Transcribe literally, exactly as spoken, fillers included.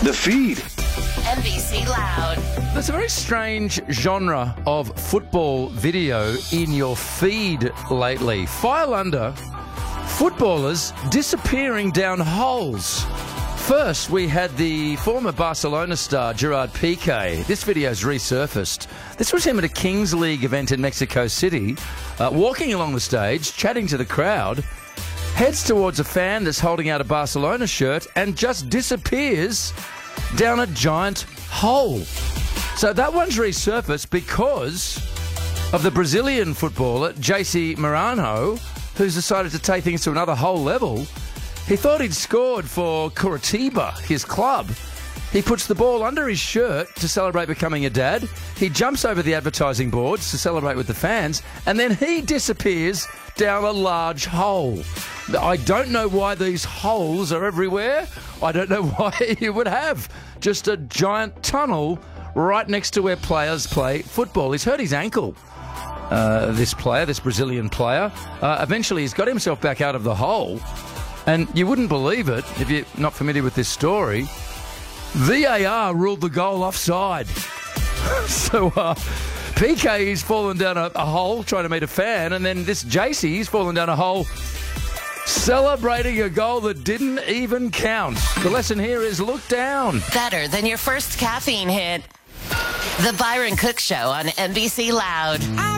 The Feed. N B C Loud. There's a very strange genre of football video in your feed lately. File under footballers disappearing down holes. First, we had the former Barcelona star Gerard Piqué. This video's resurfaced. This was him at a Kings League event in Mexico City, uh, walking along the stage, chatting to the crowd, heads towards a fan that's holding out a Barcelona shirt and just disappears down a giant hole. So that one's resurfaced because of the Brazilian footballer J C Marano, who's decided to take things to another whole level. He thought he'd scored for Curitiba, his club. He puts the ball under his shirt to celebrate becoming a dad. He jumps over the advertising boards to celebrate with the fans, and then he disappears down a large hole. I don't know why these holes are everywhere. I don't know why you would have just a giant tunnel right next to where players play football. He's hurt his ankle, uh, this player, this Brazilian player. Uh, eventually he's got himself back out of the hole. And you wouldn't believe it, if you're not familiar with this story, V A R ruled the goal offside. so uh, Piqué's fallen down a, a hole trying to meet a fan, and then this J C's fallen down a hole celebrating a goal that didn't even count. The lesson here is look down. Better than your first caffeine hit. The Byron Cook Show on N B C Loud.